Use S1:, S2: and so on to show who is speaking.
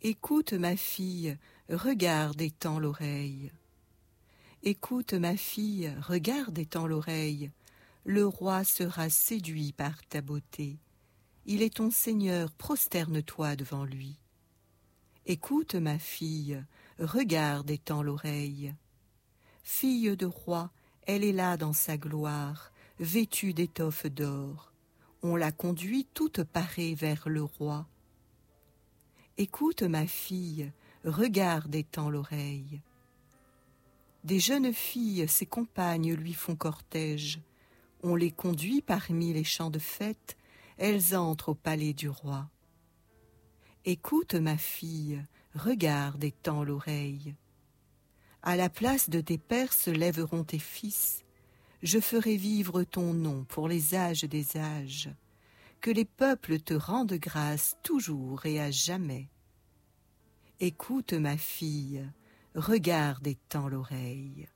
S1: Écoute ma fille, regarde et tends l'oreille. Écoute ma fille, regarde et tends l'oreille. Le roi sera séduit par ta beauté. Il est ton Seigneur, prosterne-toi devant lui. Écoute ma fille, regarde et tends l'oreille. Fille de roi, elle est là dans sa gloire, vêtue d'étoffes d'or. On la conduit toute parée vers le roi. Écoute ma fille, regarde et tends l'oreille. Des jeunes filles, ses compagnes lui font cortège. On les conduit parmi les champs de fête, elles entrent au palais du roi. Écoute ma fille, regarde et tends l'oreille. À la place de tes pères se lèveront tes fils. Je ferai vivre ton nom pour les âges des âges. Que les peuples te rendent grâce toujours et à jamais. Écoute ma fille, regarde et tends l'oreille.